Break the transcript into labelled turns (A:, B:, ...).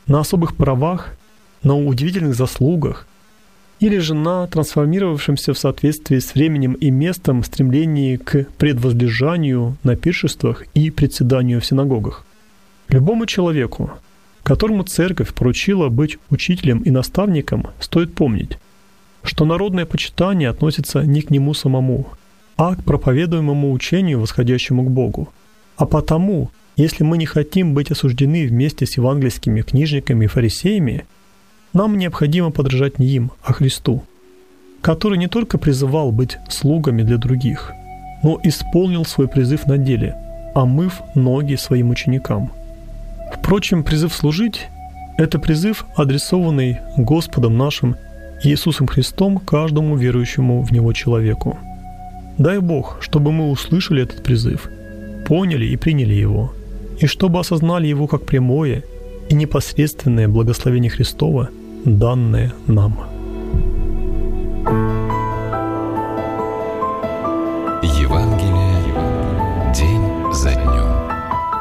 A: на особых правах, на удивительных заслугах, или же на трансформировавшемся в соответствии с временем и местом стремлении к предвозлежанию на пиршествах и председанию в синагогах. Любому человеку, которому церковь поручила быть учителем и наставником, стоит помнить, что народное почитание относится не к нему самому, а к проповедуемому учению, восходящему к Богу. А потому, если мы не хотим быть осуждены вместе с евангельскими книжниками и фарисеями, нам необходимо подражать не им, а Христу, который не только призывал быть слугами для других, но исполнил свой призыв на деле, омыв ноги своим ученикам. Впрочем, призыв служить – это призыв, адресованный Господом нашим Иисусом Христом каждому верующему в Него человеку. Дай Бог, чтобы мы услышали этот призыв, поняли и приняли его, и чтобы осознали его как прямое и непосредственное благословение Христова, данное нам.